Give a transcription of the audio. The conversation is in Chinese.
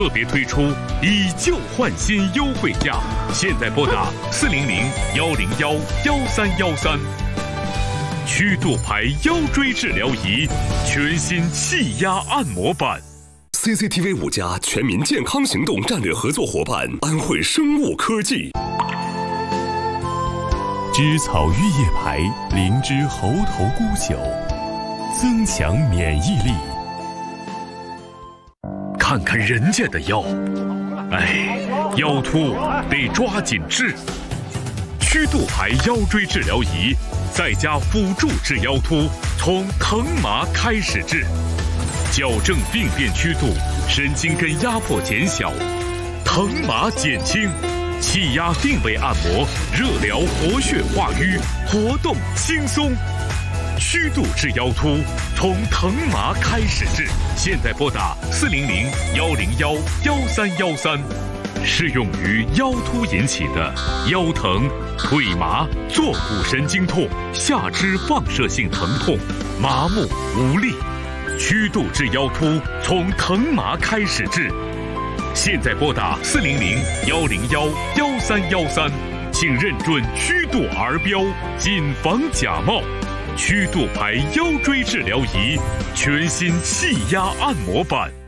特别推出以旧换新优惠价，现在拨打400-101-1313。曲度牌腰椎治疗仪，全新气压按摩板。 CCTV 5家全民健康行动战略合作伙伴安慧生物科技。 知草玉叶牌灵芝猴头菇酒，增强免疫力。 看看人家的腰，腰突得抓紧治。曲度牌腰椎治疗仪，在家辅助治腰突，从疼麻开始治，矫正病变曲度，神经根压迫减小，疼麻减轻，气压定位按摩，热疗活血化瘀，活动轻松。曲度治腰突，从疼麻开始治，现在拨打400-101-1313。适用于腰突引起的腰疼、腿麻、坐骨神经痛、下肢放射性疼痛、麻木无力。曲度治腰突，从疼麻开始治，现在拨打400-101-1313，请认准曲度儿标，谨防假冒。曲度牌腰椎治疗仪，全新气压按摩板。